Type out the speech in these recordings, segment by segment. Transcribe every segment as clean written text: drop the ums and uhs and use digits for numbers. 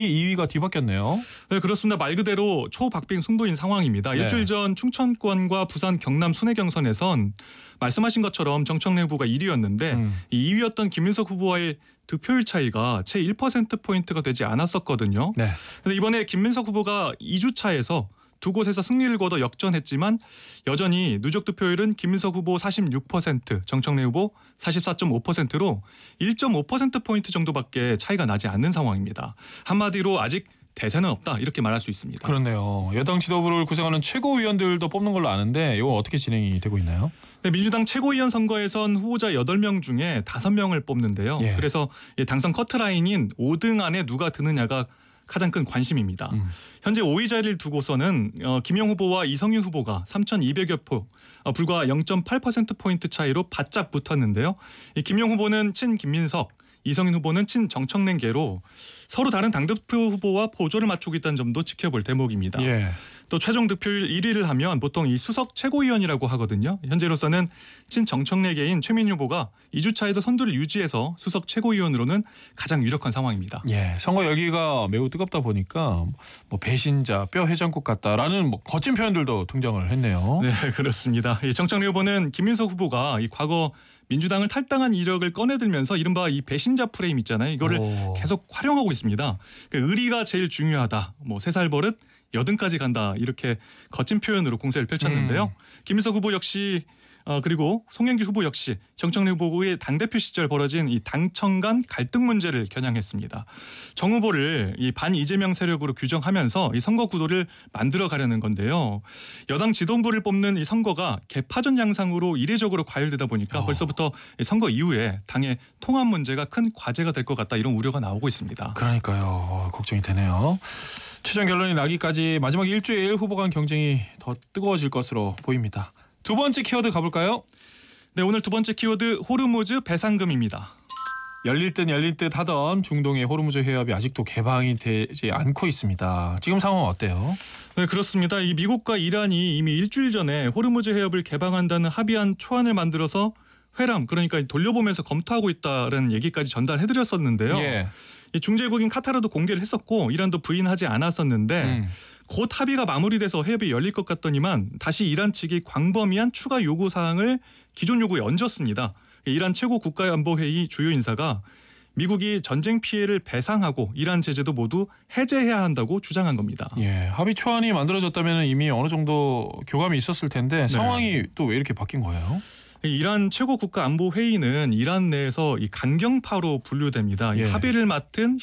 2위가 뒤바뀌었네요. 네, 그렇습니다. 말 그대로 초박빙 승부인 상황입니다. 네. 일주일 전 충청권과 부산 경남 순회 경선에선 말씀하신 것처럼 정청래 후보가 1위였는데 이 2위였던 김민석 후보와의 득표율 차이가 채 1%포인트가 되지 않았었거든요. 네. 근데 이번에 김민석 후보가 2주차에서 두 곳에서 승리를 거둬 역전했지만 여전히 누적 득표율은 김민석 후보 46%, 정청래 후보 44.5%로 1.5%포인트 정도밖에 차이가 나지 않는 상황입니다. 한마디로 아직 대세는 없다 이렇게 말할 수 있습니다. 그렇네요. 여당 지도부를 구성하는 최고위원들도 뽑는 걸로 아는데 이거 어떻게 진행이 되고 있나요? 네, 민주당 최고위원 선거에선 후보자 8명 중에 5명을 뽑는데요. 예. 그래서 당선 커트라인인 5등 안에 누가 드느냐가 가장 큰 관심입니다. 현재 5위 자리를 두고서는 김영 후보와 이성윤 후보가 3,200여 표, 불과 0.8%포인트 차이로 바짝 붙었는데요. 이 김영 후보는 친 김민석, 이성윤 후보는 친 정청래계로 서로 다른 당대표 후보와 보조를 맞추고 있다는 점도 지켜볼 대목입니다. 예. 또 최종 득표율 1위를 하면 보통 이 수석 최고위원이라고 하거든요. 현재로서는 친 정청래계인 최민희 후보가 2주차에서 선두를 유지해서 수석 최고위원으로는 가장 유력한 상황입니다. 예, 선거 열기가 매우 뜨겁다 보니까 뭐 배신자, 뼈 해장국 같다라는 뭐 거친 표현들도 등장을 했네요. 네, 그렇습니다. 이 정청래 후보는 김민석 후보가 이 과거 민주당을 탈당한 이력을 꺼내들면서 이른바 이 배신자 프레임 있잖아요. 이거를 계속 활용하고 있습니다. 의리가 제일 중요하다. 뭐 3살 버릇 여든까지 간다. 이렇게 거친 표현으로 공세를 펼쳤는데요. 김민석 후보 역시 그리고 송영길 후보 역시 정청래 후보의 당대표 시절 벌어진 이 당청 간 갈등 문제를 겨냥했습니다. 정 후보를 이 반 이재명 세력으로 규정하면서 이 선거 구도를 만들어 가려는 건데요. 여당 지도부를 뽑는 이 선거가 개파전 양상으로 이례적으로 과열되다 보니까 벌써부터 선거 이후에 당의 통합 문제가 큰 과제가 될 것 같다 이런 우려가 나오고 있습니다. 그러니까요. 걱정이 되네요. 최종 결론이 나기까지 마지막 일주일 후보 간 경쟁이 더 뜨거워질 것으로 보입니다. 두 번째 키워드 가볼까요? 네, 오늘 두 번째 키워드 호르무즈 배상금입니다. 열릴 듯 하던 중동의 호르무즈 해협이 아직도 개방이 되지 않고 있습니다. 지금 상황 어때요? 네, 그렇습니다. 이 미국과 이란이 이미 일주일 전에 호르무즈 해협을 개방한다는 합의안 초안을 만들어서 회람, 그러니까 돌려보면서 검토하고 있다는 얘기까지 전달해드렸었는데요. 예. 이 중재국인 카타르도 공개를 했었고 이란도 부인하지 않았었는데 곧 합의가 마무리돼서 해협이 열릴 것 같더니만 다시 이란 측이 광범위한 추가 요구사항을 기존 요구에 얹었습니다. 이란 최고 국가안보회의 주요 인사가 미국이 전쟁 피해를 배상하고 이란 제재도 모두 해제해야 한다고 주장한 겁니다. 예, 합의 초안이 만들어졌다면 이미 어느 정도 교감이 있었을 텐데 상황이 또 왜 이렇게 바뀐 거예요? 이란 최고 국가안보회의는 이란 내에서 이 강경파로 분류됩니다. 예. 협의를 맡은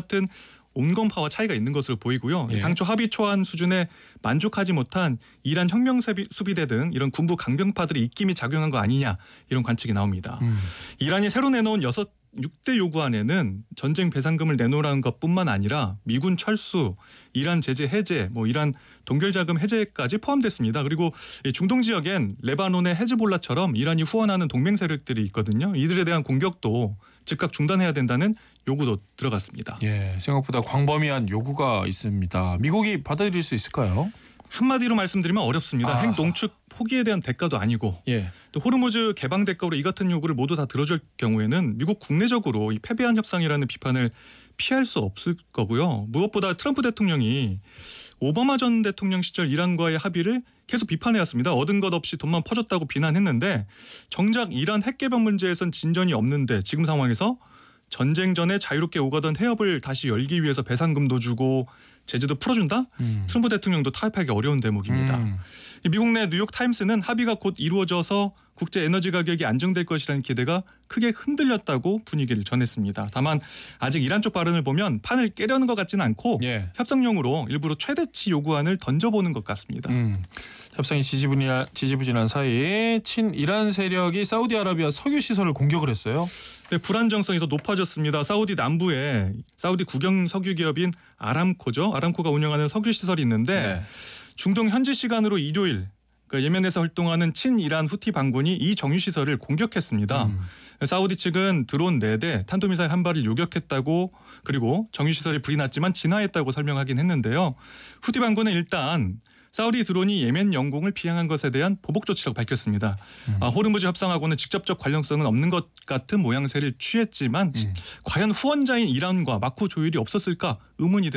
온건파와 차이가 있는 것으로 보이고요. 예. 당초 합의 초안 수준에 만족하지 못한 이란 혁명수비대 등 이런 군부 강경파들이 입김이 작용한 거 아니냐 이런 관측이 나옵니다. 이란이 새로 내놓은 6대 요구안에는 전쟁 배상금을 내놓으라는 것뿐만 아니라 미군 철수, 이란 제재 해제, 이란 동결자금 해제까지 포함됐습니다. 그리고 중동 지역엔 레바논의 헤즈볼라처럼 이란이 후원하는 동맹 세력들이 있거든요. 이들에 대한 공격도 즉각 중단해야 된다는 요구도 들어갔습니다. 예, 생각보다 광범위한 요구가 있습니다. 미국이 받아들일 수 있을까요? 한마디로 말씀드리면 어렵습니다. 핵 농축 포기에 대한 대가도 아니고 예. 또 호르무즈 개방 대가로 이 같은 요구를 모두 다 들어줄 경우에는 미국 국내적으로 이 패배한 협상이라는 비판을 피할 수 없을 거고요. 무엇보다 트럼프 대통령이 오바마 전 대통령 시절 이란과의 합의를 계속 비판해왔습니다. 얻은 것 없이 돈만 퍼줬다고 비난했는데 정작 이란 핵 개방 문제에선 진전이 없는데 지금 상황에서 전쟁 전에 자유롭게 오가던 해협을 다시 열기 위해서 배상금도 주고 제재도 풀어준다? 트럼프 대통령도 타협하기 어려운 대목입니다. 미국 내 뉴욕타임스는 합의가 곧 이루어져서 국제 에너지 가격이 안정될 것이라는 기대가 크게 흔들렸다고 분위기를 전했습니다. 다만 아직 이란 쪽 발언을 보면 판을 깨려는 것 같지는 않고 협상용으로 일부러 최대치 요구안을 던져보는 것 같습니다. 협상이 지지부진한 사이 친이란 세력이 사우디아라비아 석유 시설을 공격을 했어요. 네, 불안정성이 더 높아졌습니다. 사우디 남부에 사우디 국영 석유 기업인 아람코죠. 아람코가 운영하는 석유 시설이 있는데 중동 현지 시간으로 일요일 예멘에서 활동하는 친이란 후티 반군이 이 정유 시설을 공격했습니다. 사우디 측은 드론 4대, 탄도미사일 1발을 요격했다고 그리고 정유 시설에 불이 났지만 진화했다고 설명하긴 했는데요. 후티 반군은 일단 사우디 드론이 예멘 영공을 비행한 것에 대한 보복 조치라고 밝혔습니다. 호르무즈 협상하고는 직접적 관련성은 없는 것 같은 모양새를 취했지만 과연 후원자인 이란과 마쿠 조율이 없었을까 의문이